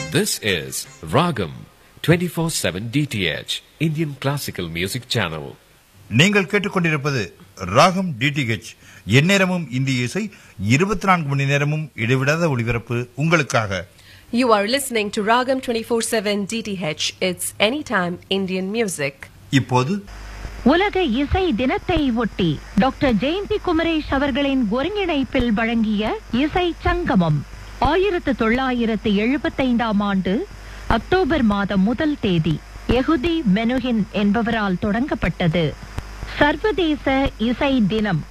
This is Ragam 24/7 DTH Indian Classical Music Channel. நீங்கள் கேட்டுக்கொண்டிருப்பது ராகம் டிடிஹெச். எந்நேரமும் இந்திய இசை, 24 மணி நேரமும் இடைவிடாத ஒளிபரப்பு உங்களுக்காக. You are listening to Ragam 24/7 DTH. It's anytime Indian music. இப்போது உலக இசை தினத்தை ஒட்டி டாக்டர் ஜெயந்தி குமரேஷ் அவர்களின் ஒருங்கிணைப்பில் வழங்கிய இசை சங்கமம் 1975 ஆண்டு அக்டோபர் மாதம் 1 தேதி யெஹூதி மெனுஹின் என்பவரால் தொடங்கப்பட்டது. சர்வதேச இசை தினம்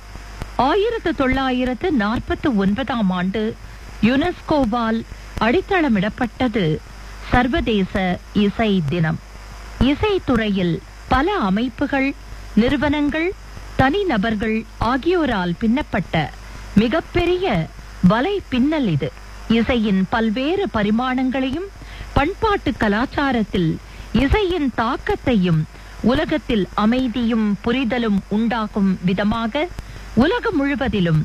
1949 ஆண்டு யுனெஸ்கோவால் அடித்தளமிடப்பட்டது. சர்வதேச இசை தினம் இசைத்துறையில் பல அமைப்புகள், நிறுவனங்கள், தனிநபர்கள் ஆகியோரால் பின்னப்பட்ட மிகப்பெரிய வலை பின்னல் இது. இசையின் பல்வேறு பரிமாணங்களையும் பண்பாட்டு கலாச்சாரத்தில் இசையின் தாக்கத்தையும் உலகத்தில் அமைதியும் புரிதலும் உண்டாகும் விதமாக உலகம் முழுவதிலும்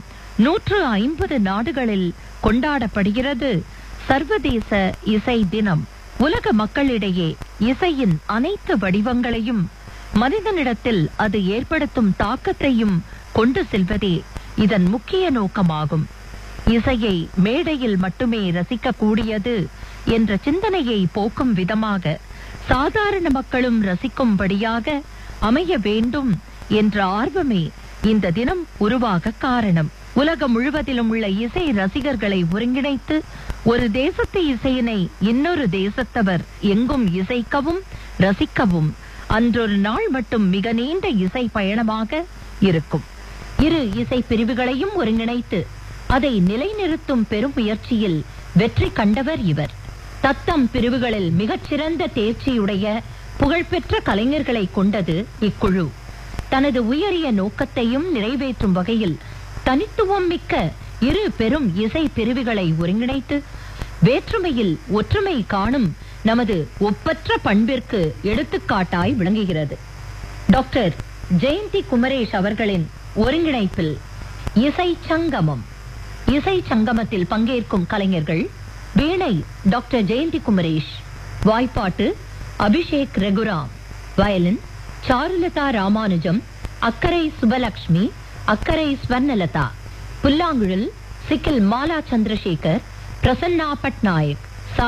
150 நாடுகளில் கொண்டாடப்படுகிறது சர்வதேச இசை தினம். உலக மக்களிடையே இசையின் அனைத்து வடிவங்களையும் மனிதனிடத்தில் அது ஏற்படுத்தும் தாக்கத்தையும் கொண்டு செல்வதே இதன் முக்கிய நோக்கமாகும். இசையை மேடையில் மட்டுமே ரசிக்கக்கூடியது என்ற சிந்தனையை போக்கும் விதமாக சாதாரண மக்களும் ரசிக்கும்படியாக அமைய வேண்டும் என்ற ஆர்வமே இந்த தினம் உருவாக காரணம். உலகம் முழுவதிலும் உள்ள இசை ரசிகர்களை ஒருங்கிணைத்து ஒரு தேசத்து இசையினை இன்னொரு தேசத்தவர் எங்கும் இசைக்கவும் ரசிக்கவும் அன்றொரு நாள் மட்டும் மிக நீண்ட இசை பயணமாக இருக்கும். இரு இசை பிரிவுகளையும் ஒருங்கிணைத்து அதை நிலைநிறுத்தும் பெரும் முயற்சியில் வெற்றி கண்டவர் இவர். தத்தம் பிரிவுகளில் மிகச்சிறந்த தேர்ச்சியுடைய புகழ்பெற்ற கலைஞர்களை கொண்டது இக்குழு. தனது உயரிய நோக்கத்தையும் நிறைவேற்றும் வகையில் தனித்துவம் மிக்க இரு பெரும் இசை பிரிவுகளை ஒருங்கிணைத்து வேற்றுமையில் ஒற்றுமை காணும் நமது ஒப்பற்ற பண்பிற்கு எடுத்துக்காட்டாய் விளங்குகிறது. டாக்டர் ஜெயந்தி குமரேஷ் அவர்களின் ஒருங்கிணைப்பில் இசை சங்கமம். இசை சங்கமத்தில் பங்கேற்கும் கலைஞர்கள்: வீணை டாக்டர் ஜெயந்தி குமரேஷ், வாய்ப்பாட்டு அபிஷேக் ரகுராம், வயலின் சாருலதா ராமானுஜம், அக்கரை சுபலக்ஷ்மி, அக்கரை ஸ்வர்ணலதா, புல்லாங்குழல் சிக்கில் மாலா சந்திரசேகர், பிரசன்னா பட்நாயக்,